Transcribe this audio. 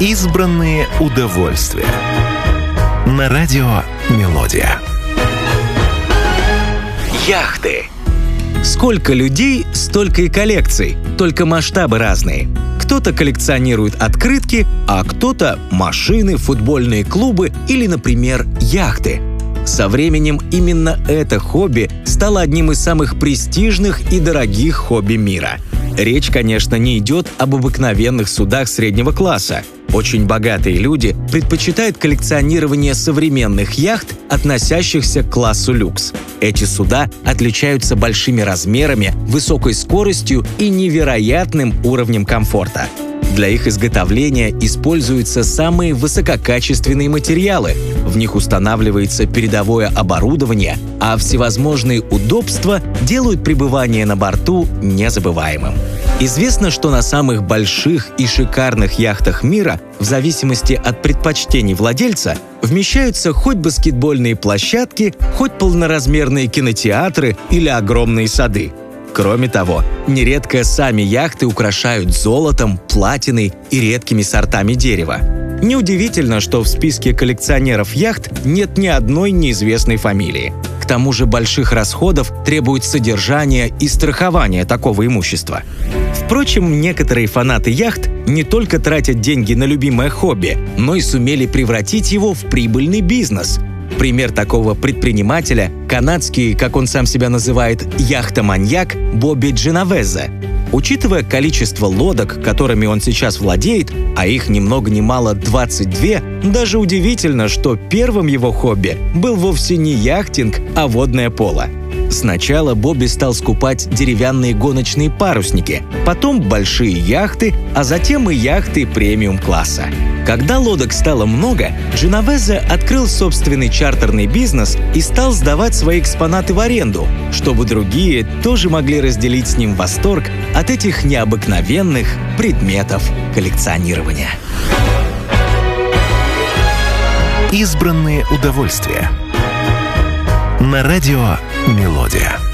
Избранные удовольствия. На радио «Мелодия». Яхты. Сколько людей, столько и коллекций, только масштабы разные. Кто-то коллекционирует открытки, а кто-то машины, футбольные клубы или, например, яхты. Со временем именно это хобби стало одним из самых престижных и дорогих хобби мира. Речь, конечно, не идет об обыкновенных судах среднего класса. Очень богатые люди предпочитают коллекционирование современных яхт, относящихся к классу люкс. Эти суда отличаются большими размерами, высокой скоростью и невероятным уровнем комфорта. Для их изготовления используются самые высококачественные материалы, в них устанавливается передовое оборудование, а всевозможные удобства делают пребывание на борту незабываемым. Известно, что на самых больших и шикарных яхтах мира, в зависимости от предпочтений владельца, вмещаются хоть баскетбольные площадки, хоть полноразмерные кинотеатры или огромные сады. Кроме того, нередко сами яхты украшают золотом, платиной и редкими сортами дерева. Неудивительно, что в списке коллекционеров яхт нет ни одной неизвестной фамилии. К тому же больших расходов требует содержание и страхование такого имущества. Впрочем, некоторые фанаты яхт не только тратят деньги на любимое хобби, но и сумели превратить его в прибыльный бизнес. Пример такого предпринимателя – канадский, как он сам себя называет, яхтоманьяк Бобби Дженовезе. Учитывая количество лодок, которыми он сейчас владеет, а их ни много ни мало 22, даже удивительно, что первым его хобби был вовсе не яхтинг, а водное поло. Сначала Бобби стал скупать деревянные гоночные парусники, потом большие яхты, а затем и яхты премиум-класса. Когда лодок стало много, Дженовезе открыл собственный чартерный бизнес и стал сдавать свои экспонаты в аренду, чтобы другие тоже могли разделить с ним восторг от этих необыкновенных предметов коллекционирования. Избранные удовольствия. На радио «Мелодия».